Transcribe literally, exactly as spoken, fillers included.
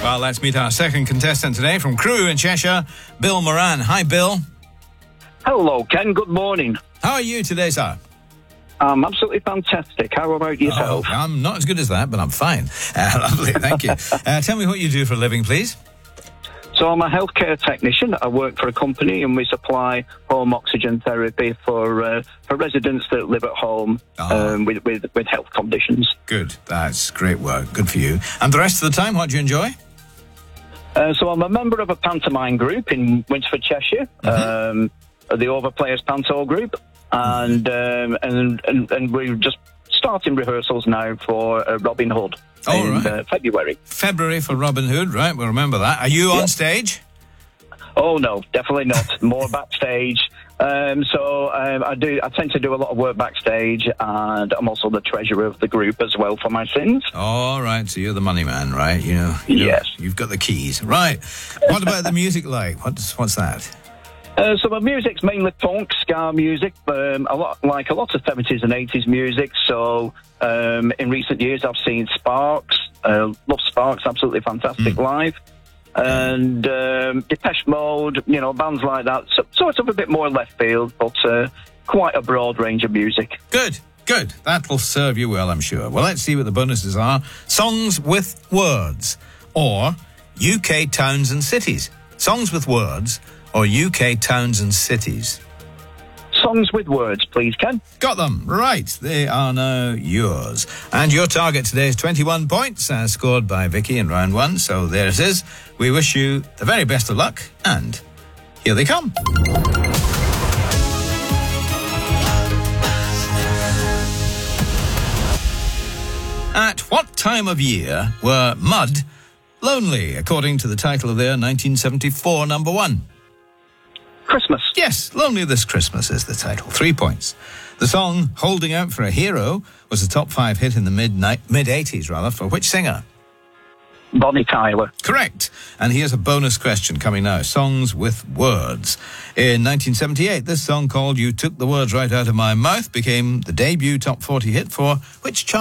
Well, let's meet our second contestant today from Crewe in Cheshire, Bill Moran. Hi, Bill. Hello, Ken. Good morning. How are you today, sir? I'm absolutely fantastic. How about yourself? Oh, I'm not as good as that, but I'm fine. Uh, lovely, thank you. Uh, tell me what you do for a living, please. So I'm a healthcare technician. I work for a company and we supply home oxygen therapy for uh, for residents that live at home Oh. um, with, with, with health conditions. Good. That's great work. Good for you. And the rest of the time, what do you enjoy? Uh, so I'm a member of a pantomime group in Winsford, Cheshire, Mm-hmm. um, the Overplayers Panto group, and, um, and, and, and we're just starting rehearsals now for uh, Robin Hood Oh, in right. uh, February. February for Robin Hood, right? We'll remember that. Are you on Yeah. stage? Oh no, definitely not. More backstage. Um, so um, I do. I tend to do a lot of work backstage, and I'm also the treasurer of the group as well for my sins. All right, so you're the money man, right? You know, you know, Yes. You've got the keys, right? What about the music like? What's what's that? Uh, so my music's mainly punk, ska music, um, a lot like a lot of seventies and eighties music. So um, in recent years, I've seen Sparks. Uh, love Sparks, absolutely fantastic live. And um, Depeche Mode, you know, bands like that. So, sort of a bit more left field, but uh, quite a broad range of music. Good, good. That'll serve you well, I'm sure. Well, let's see what the bonuses are. Songs with words or U K towns and cities. Songs with words or U K towns and cities. Songs with words, please, Ken. Got them. Right. They are now yours. And your target today is twenty-one points, as scored by Vicky in round one. So there it is. We wish you the very best of luck. And here they come. At what time of year were Mud lonely, according to the title of their nineteen seventy-four number one? Christmas. Yes, Lonely This Christmas is the title. Three points. The song Holding Out for a Hero was a top five hit in the mid mid-eighties, rather, for which singer? Bonnie Tyler. Correct. And here's a bonus question coming now. Songs with words. In nineteen seventy-eight, this song called You Took the Words Right Out of My Mouth became the debut top forty hit for which chart?